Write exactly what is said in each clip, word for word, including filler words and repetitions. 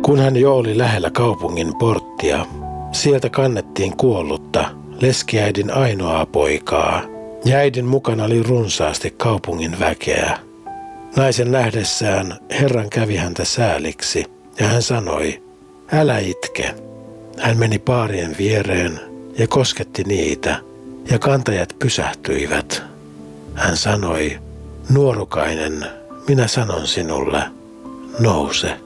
Kun hän jo oli lähellä kaupungin porttia, sieltä kannettiin kuollutta, leskiäidin ainoaa poikaa, ja äidin mukana oli runsaasti kaupungin väkeä. Naisen nähdessään Herran kävi häntä sääliksi, ja hän sanoi, älä itke. Hän meni paarien viereen ja kosketti niitä, ja kantajat pysähtyivät. Hän sanoi, nuorukainen, minä sanon sinulle, nouse.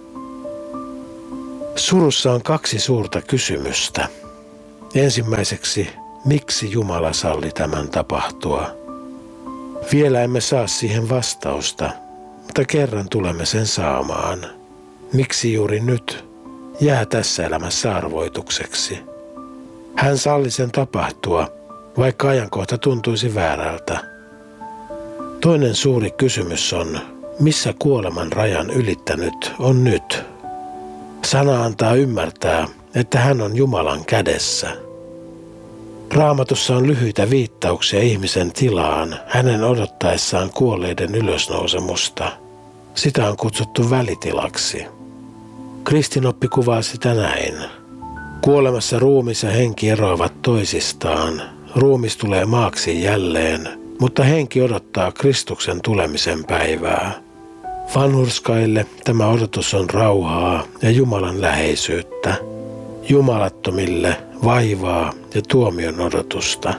Surussa on kaksi suurta kysymystä. Ensimmäiseksi, miksi Jumala salli tämän tapahtua? Vielä emme saa siihen vastausta, mutta kerran tulemme sen saamaan. Miksi juuri nyt? Jää tässä elämässä arvoitukseksi. Hän salli sen tapahtua, vaikka ajankohta tuntuisi väärältä. Toinen suuri kysymys on, missä kuoleman rajan ylittänyt on nyt? Sana antaa ymmärtää, että hän on Jumalan kädessä. Raamatussa on lyhyitä viittauksia ihmisen tilaan hänen odottaessaan kuolleiden ylösnousemusta. Sitä on kutsuttu välitilaksi. Kristinoppi kuvaa sitä näin. Kuolemassa ruumis ja henki eroavat toisistaan. Ruumis tulee maaksi jälleen, mutta henki odottaa Kristuksen tulemisen päivää. Vanhurskaille tämä odotus on rauhaa ja Jumalan läheisyyttä. Jumalattomille vaivaa ja tuomion odotusta.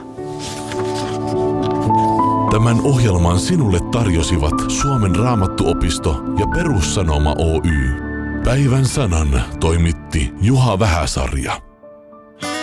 Tämän ohjelman sinulle tarjosivat Suomen Raamattuopisto ja Perussanoma Oy. Päivän sanan toimitti Juha Vähäsarja.